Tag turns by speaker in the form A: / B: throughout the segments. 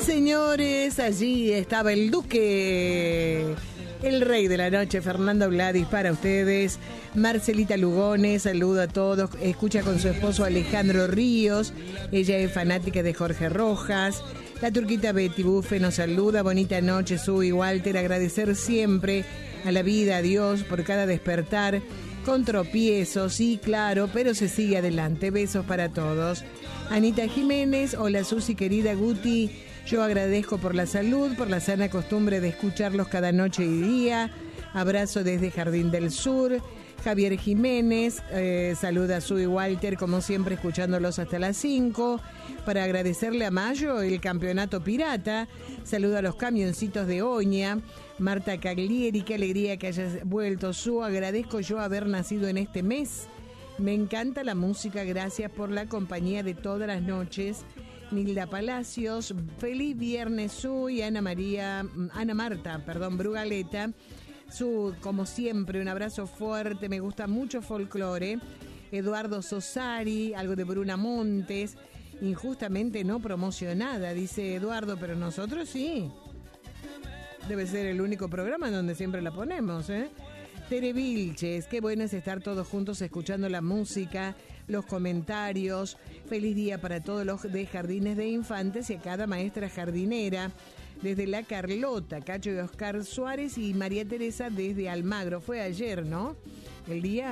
A: señores, allí estaba el Duque, el rey de la noche, Fernando Gladys, para ustedes. Marcelita Lugones, saludo a todos, escucha con su esposo Alejandro Ríos, ella es fanática de Jorge Rojas. La turquita Betty Buffe nos saluda, bonita noche, Su y Walter, agradecer siempre a la vida, a Dios, por cada despertar, con tropiezos, sí, claro, pero se sigue adelante, besos para todos. Anita Jiménez, hola Susi, querida Guti, yo agradezco por la salud, por la sana costumbre de escucharlos cada noche y día, abrazo desde Jardín del Sur. Javier Jiménez, saluda a Su y Walter, como siempre escuchándolos hasta las 5, para agradecerle a Mayo el campeonato pirata, saluda a los camioncitos de Oña. Marta Caglieri, qué alegría que hayas vuelto, Su, agradezco yo haber nacido en este mes, me encanta la música, gracias por la compañía de todas las noches. Nilda Palacios, feliz viernes, Su, y Ana Marta, Brugaleta. Su, como siempre, un abrazo fuerte, me gusta mucho folclore. Eduardo Sosari, algo de Bruna Montes, injustamente no promocionada, dice Eduardo, pero nosotros sí. Debe ser el único programa donde siempre la ponemos, ¿eh? Tere Vilches, qué bueno es estar todos juntos escuchando la música, los comentarios. Feliz día para todos los de Jardines de Infantes y a cada maestra jardinera. Desde La Carlota, Cacho y Oscar Suárez y María Teresa desde Almagro. Fue ayer, ¿no? El día.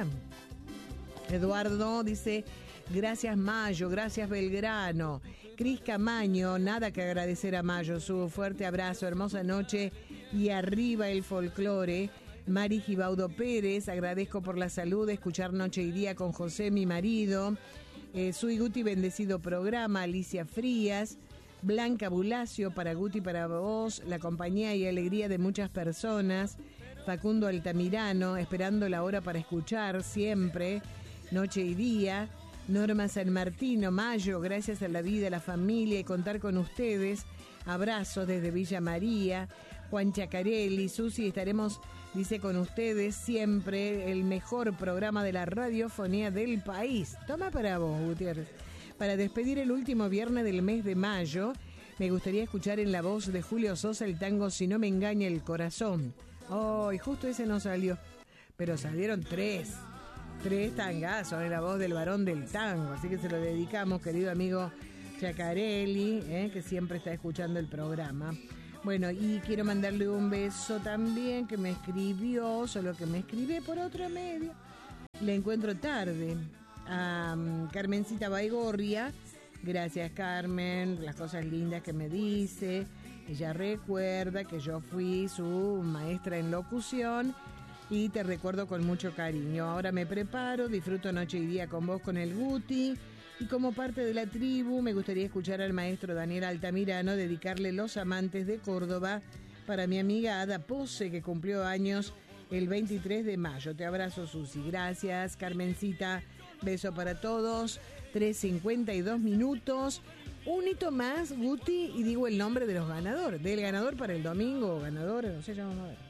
A: Eduardo dice, gracias Mayo, gracias Belgrano. Cris Camaño, nada que agradecer a Mayo. Su fuerte abrazo, hermosa noche y arriba el folclore. Mari Gibaudo Pérez, agradezco por la salud, escuchar noche y día con José, mi marido. Sui Guti, bendecido programa. Alicia Frías. Blanca Bulacio, para Guti, para vos, la compañía y alegría de muchas personas. Facundo Altamirano, esperando la hora para escuchar siempre, noche y día. Norma San Martino, Mayo, gracias a la vida, a la familia y contar con ustedes. Abrazos desde Villa María. Juan Chacarelli, Susi, estaremos, dice, con ustedes siempre, el mejor programa de la radiofonía del país. Toma para vos, Gutiérrez. Para despedir el último viernes del mes de mayo, me gustaría escuchar en la voz de Julio Sosa el tango Si no me engaña el corazón. Oh, y justo ese no salió, pero salieron tres tangazos en la voz del varón del tango, así que se lo dedicamos, querido amigo Chacarelli, que siempre está escuchando el programa. Bueno, y quiero mandarle un beso también, que me escribió, solo que me escribe por otro medio, le encuentro tarde, a Carmencita Baigorria. Gracias, Carmen, las cosas lindas que me dice. Ella recuerda que yo fui su maestra en locución y te recuerdo con mucho cariño. Ahora me preparo, disfruto noche y día con vos, con el Guti, y como parte de la tribu me gustaría escuchar al maestro Daniel Altamirano, dedicarle Los Amantes de Córdoba para mi amiga Ada Pose, que cumplió años el 23 de mayo. Te abrazo, Susi. Gracias, Carmencita. Beso para todos. 3:52 minutos. Un hito más, Guti, y digo el nombre de los ganadores. Del ganador para el domingo, ganador, no sé, ya vamos a ver.